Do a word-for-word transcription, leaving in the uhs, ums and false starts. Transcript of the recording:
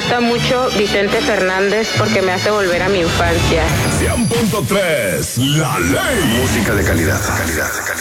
gusta mucho Vicente Fernández porque me hace volver a mi infancia. cien punto tres, La Ley. Música de calidad, calidad, calidad.